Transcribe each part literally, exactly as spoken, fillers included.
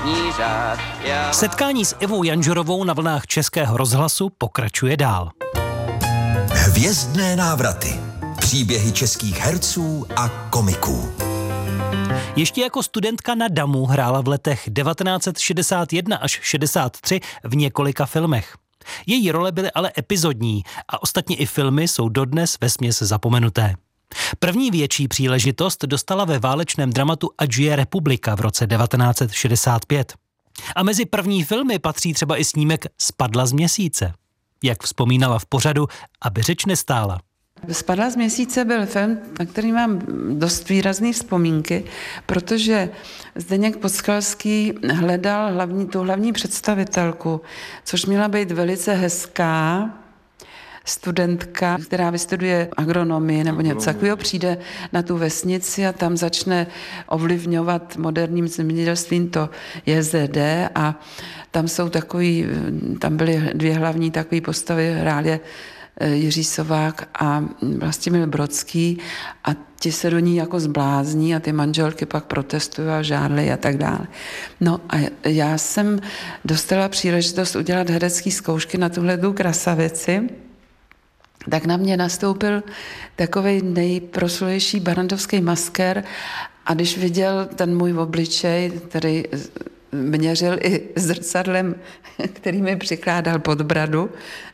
trestní řád. Já... Setkání s Ivou Janžurovou na vlnách Českého rozhlasu pokračuje dál. Hvězdné návraty. Příběhy českých herců a komiků. Ještě jako studentka na Damu hrála v letech devatenáct set šedesát jedna až šedesát tři v několika filmech. Její role byly ale epizodní a ostatně i filmy jsou dodnes vesměs zapomenuté. První větší příležitost dostala ve válečném dramatu Ať žije republika v roce devatenáct set šedesát pět. A mezi první filmy patří třeba i snímek Spadla z měsíce. Jak vzpomínala v pořadu, aby řeč nestála. Spadla z měsíce byl film, na který mám dost výrazné vzpomínky, protože Zdeněk Podskalský hledal hlavní, tu hlavní představitelku, což měla být velice hezká studentka, která vystuduje agronomii nebo něco takového, přijde na tu vesnici a tam začne ovlivňovat moderním zemědělstvím to J Z D a tam jsou takový, tam byly dvě hlavní takové postavy, hrál je Jiří Sovák a Vlastimil Brodský a ti se do ní jako zblázní a ty manželky pak protestují a žádly a tak dále. No a já jsem dostala příležitost udělat herecké zkoušky na tuhletu krasavici, tak na mě nastoupil takovej nejproslulejší barandovský maskér a když viděl ten můj obličej, který měřil i zrcadlem, který mi přikládal pod bradu,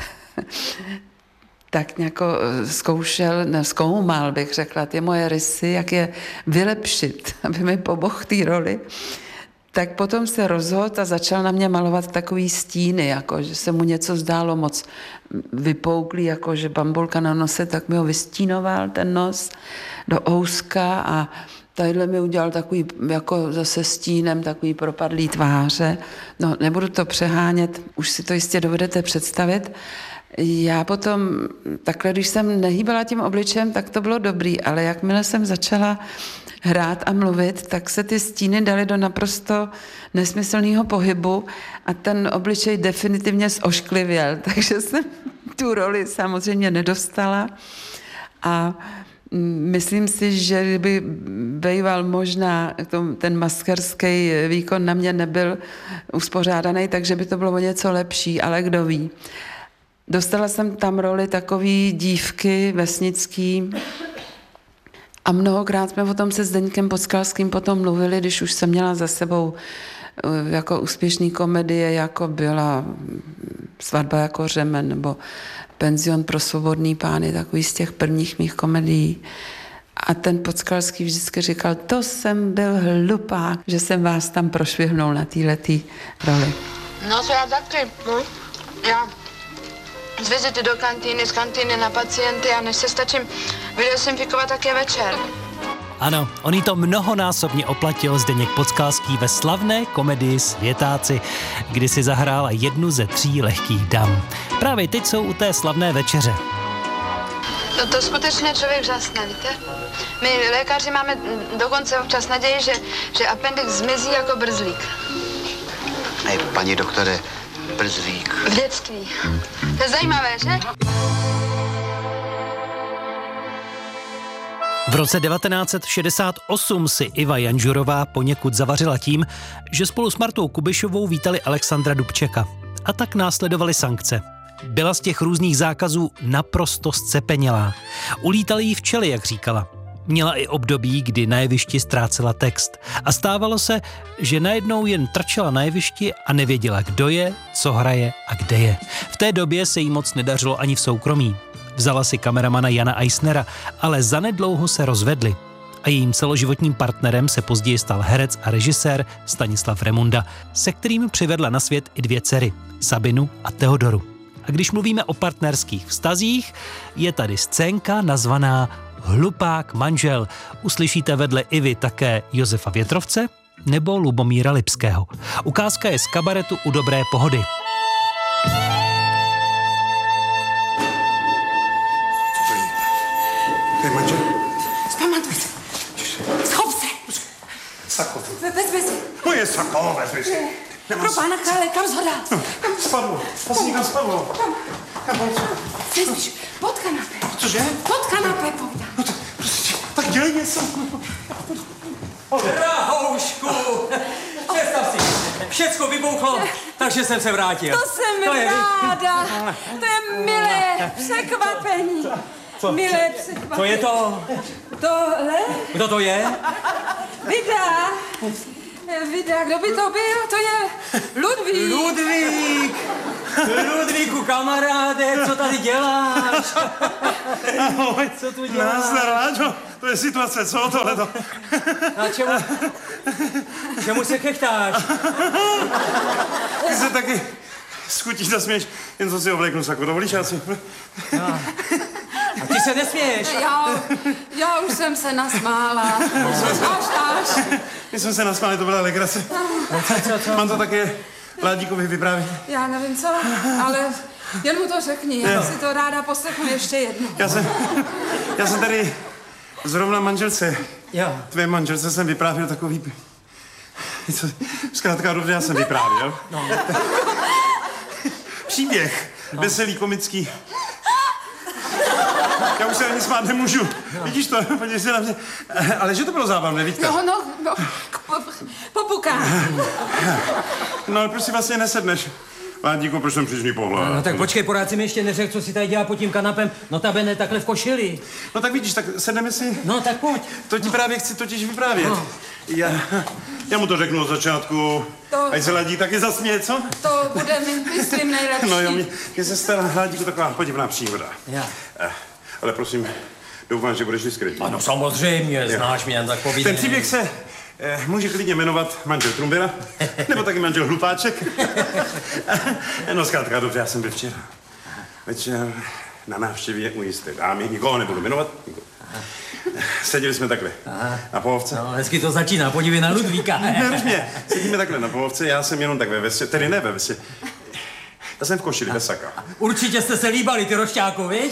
tak nějak zkoušel, ne, zkoumal bych řekla, ty moje rysy, jak je vylepšit, aby mi pomohl té roli. Tak potom se rozhodl a začal na mě malovat takový stíny, jako že se mu něco zdálo moc vypouklý, jako že bambulka na nose, tak mi ho vystínoval ten nos do ouska a tadyhle mi udělal takový, jako zase stínem, takový propadlý tváře. No, nebudu to přehánět, už si to jistě dovedete představit. Já potom, takhle, když jsem nehýbala tím obličem, tak to bylo dobrý, ale jakmile jsem začala hrát a mluvit, tak se ty stíny daly do naprosto nesmyslného pohybu a ten obličej definitivně zošklivěl, takže jsem tu roli samozřejmě nedostala a myslím si, že kdyby býval možná ten maskerský výkon na mě nebyl uspořádaný, takže by to bylo o něco lepší, ale kdo ví. Dostala jsem tam roli takový dívky vesnický a mnohokrát jsme o tom se Zdeňkem Podskalským potom mluvili, když už jsem měla za sebou jako úspěšný komedie, jako byla Svatba jako řemen nebo Penzion pro svobodný pány, takový z těch prvních mých komedií. A ten Podskalský vždycky říkal, to jsem byl hlupák, že jsem vás tam prošvihnul na téhletý roli. No to já taky, no. Já z vizity do kantýny, z kantýny na pacienty a než se stačím vydesinfikovat, tak je večer. Ano, on jí to mnohonásobně oplatil Zdeněk Podskalský ve slavné komedii Světáci, kdy si zahrála jednu ze tří lehkých dam. Právě teď jsou u té slavné večeře. No to skutečně člověk žasne, víte? My lékaři máme dokonce občas naději, že, že appendix zmizí jako brzlík. Hej, paní doktore, brzlík. V dětství. To je zajímavé, že? V roce devatenáct set šedesát osm si Iva Janžurová poněkud zavařila tím, že spolu s Martou Kubišovou vítali Alexandra Dubčeka. A tak následovaly sankce. Byla z těch různých zákazů naprosto zcepenělá. Ulítaly jí včely, jak říkala. Měla i období, kdy na jevišti ztrácela text. A stávalo se, že najednou jen trčela na jevišti a nevěděla, kdo je, co hraje a kde je. V té době se jí moc nedařilo ani v soukromí. Vzala si kameramana Jana Eisnera, ale zanedlouho se rozvedli. A jejím celoživotním partnerem se později stal herec a režisér Stanislav Remunda, se kterým přivedla na svět i dvě dcery, Sabinu a Teodoru. A když mluvíme o partnerských vztazích, je tady scénka nazvaná Hlupák manžel. Uslyšíte vedle Ivy také Josefa Větrovce nebo Lubomíra Lipského. Ukázka je z kabaretu U dobré pohody. To je manžel? Zpamatuj se. Schop se. Sako. Vezmi si. Moje sako, vezmi si. Pro pána krále, kam zhodá? No, spadlo. Asi někam spadlo. Kam on spadlo? Slyšíš, pod kanapé. Cože? Pod kanapé, povídám. No tak, prostě, tak dělej něco. Drahoušku, představ si, všecko vybouchlo, takže jsem se vrátil. To jsem to ráda. To je milé překvapení. Co? Milé překvapení. Co je to? Tohle? Kdo to je? Vida. Vida, kdo by to byl? To je Ludvík. Ludvík! Ludvíku, kamaráde, co tady děláš? Ahoj. Co tu děláš? Nazdar, Láďo. To je situace, co tohleto? A čemu, čemu se chechtáš? Ty se taky s chutí zasměš, jen co si obléknu saku. Dovolíš, já si... No. A ty se nesměješ. Já, já už jsem se nasmála. Až, až. My jsme se nasmáli, to byla legrace. Co, co, co? Mám to také Ládíkovi vyprávět. Já nevím co, ale jen mu to řekni. Já si to ráda poslechnu ještě jednou. Já jsem, já jsem tady zrovna manželce, Jo. tvé manželce jsem vyprávěl takový... Co, zkrátka dobře, já jsem vyprávěl. No. Příběh, no. Veselý, komický. Já už se ani smát nemůžu. No. Vidíš to? Podívej se na mě. Ale že to bylo zábavné, Vítka? No, no, no, popukám. No, ale proč si vlastně nesedneš? Ládíku, proč jsem přížný pohled? No tak počkej, porád si mi ještě neřekl, co si tady dělá pod tím kanapem. Notabene takhle v košili. No tak vidíš, tak sedneme si. No tak pojď. To ti právě chci totiž vyprávět. No. Já, já mu to řeknu od začátku. To... Ať se Ládík taky zasměje, co? To bude mi, myslím, nejlepší. No jo, mě, mě se stala Ládíku taková podivná příhoda. Já. Eh, ale prosím, doufám, že budeš diskrétní. Ano, samozřejmě, znáš mě, tak povídej. Ten příběh se eh, může klidně jmenovat manžel Trumbera, nebo taky manžel Hlupáček. No zkrátka, dobře, já jsem byl včera večer na návštěvě u jisté dámy, nikoho nebudu jmenovat. Nikoho. Seděli jsme takhle Aha. na pohovce. No, hezky to začíná, podívej na Ludvíka. Než mě, sedíme takhle na pohovce, já jsem jenom tak ve vesě, tedy ne ve vesě. Já jsem v košili, bez saka. Určitě jste se líbali, ty rošťáku, víš?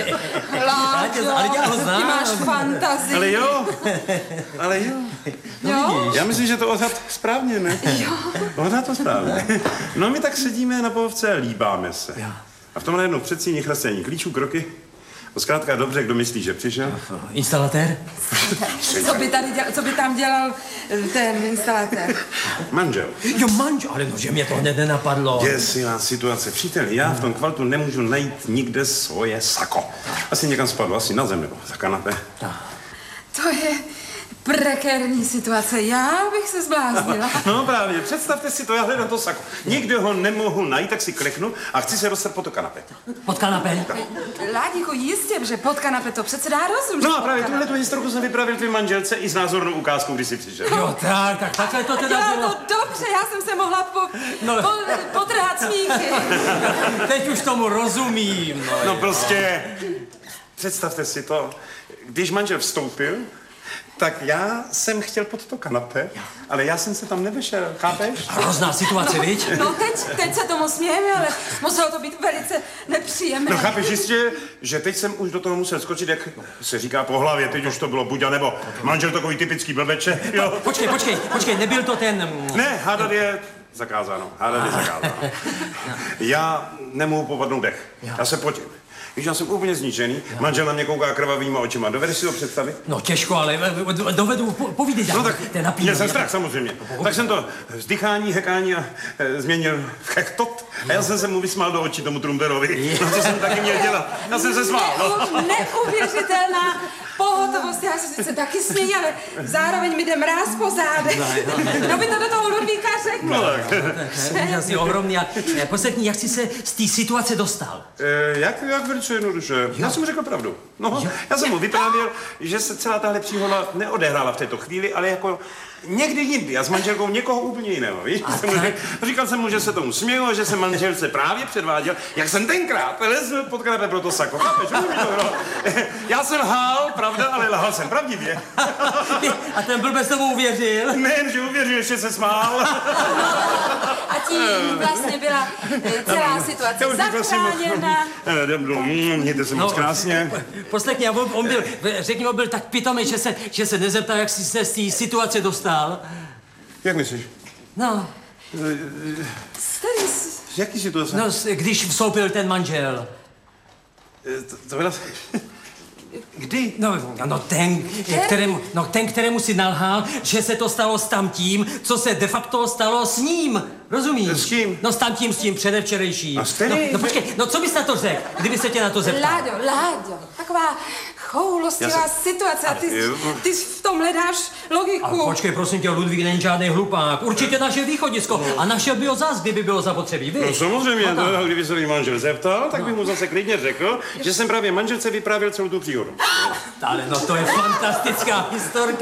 Láďo, ale já ho ty znám. máš fantazii. Ale jo, ale jo. Jo? Já myslím, že to odhad správně, ne? Jo. Odhad to správně. No my tak sedíme na pohovce a líbáme se. Jo. A v tom najednou předsíní chrastění klíčů, kroky. No zkrátka dobře, kdo myslí, že přišel? Instalatér? Co by, tady dělal, co by tam dělal ten instalatér? Manžel. Jo, manžel, ale no, že mě to hned nenapadlo. Děsivá situace. Přítel, já v tom kvaltu nemůžu najít nikde svoje sako. Asi někam spadlo, asi na zem nebo za kanapé. To je prekérní situace. Já bych se zbláznila. No právě, představte si to, já hledám to sako. Nikde ho nemohu najít, tak si kleknu a chci se dostat pod to kanapé. Pod kanapé? Ládíku, jistě, že pod kanapé to přece dá rozum. No a právě tuhle tu historku jsem vyprávěl tvým manželce i s názornou ukázkou, když jsi přišel. Jo, tak, tak takhle to teda Dělá bylo. to dobře, já jsem se mohla po, No. po, potrhat smíchy. Teď už tomu rozumím. No, No prostě, představte si to, když manžel vstoupil, tak já jsem chtěl pod to kanapé, ale já jsem se tam nevešel, chápeš? Hrozná situace, viď? No teď, teď se tomu smějeme, ale muselo to být velice nepříjemné. No chápeš jistě, že teď jsem už do toho musel skočit, jak se říká po hlavě, teď už to bylo buď a nebo. Manžel takový typický blbeče, jo. Počkej, počkej, počkej, nebyl to ten... Ne, hádat je zakázáno, hádat je zakázáno. Já nemohu popadnout dech, já se potím. Víš, já jsem úplně zničený, manžel na mě kouká krvavýma očima, dovedeš si to představit? No těžko, ale dovedu, povídej dál. No tak, ten napíl, měl jsem strach samozřejmě. Tak jsem to vzdychání, hekání a e, změnil v hektot a já jsem se mu vysmál do očí tomu Trumberovi. No to jsem taky měl dělat, já jsem se smál. No. Neuvěřitelná pohotovost, já se sice taky smějí, ale zároveň mi jde mráz po zádech. Kdo by to do toho Ludvíka řekl? No tak. To je úžasně ohromný. A poslechni, jak jsi se z té situace dostal? E, jak, jak velice jednoduše. Já jsem mu řekl pravdu. No, já jsem mu vyprávěl, že se celá tahle příhoda neodehrála v této chvíli, ale jako někdy jindy a s manželkou někoho úplně jiného, víš? Jsem mu řekl, říkal jsem mu, že se tomu smělo, že se manželce právě předváděl, jak jsem tenkrát lezl pod kanapé pro to sako. Chápeš, to, no. Já jsem lhal, pravda, ale lhal jsem pravdivě. A ten blbec tomu uvěřil? Nejen, že uvěřil, ještě se smál. A tím vlastně byla celá situace zachráněna. Mějte se moc krásně. Poslechni, on, on byl, řekni, on byl tak pitomý, že se, že se nezeptal, jak jsi se z té situace dostal. Jak myslíš? No. Z jaký situace? No, když vstoupil ten manžel. To, to byla... Kdy? No, no ten, kterému, no ten, kterému si nalhal, že se to stalo s tamtím, co se de facto stalo s ním. Rozumíš? S kým? No s tamtím, s tím předevčerejším. A s který? No, no počkej, no co bys na to řekl, kdyby se tě na to zeptal? Láďo, Láďo, taková choulostivá Já se- situace a ty, Ale- ty v tom hledáš logiku. A počkej, prosím tě, Ludvík není žádný hlupák. Určitě naše východisko. A našel by ho zas, kdyby bylo zapotřebí, víš? No samozřejmě, No, tak. no, kdyby se mi manžel zeptal, tak bych mu zase klidně řekl, že jsem právě manželce vyprávěl celou tu příhodu. Ale no to je fantastická historka.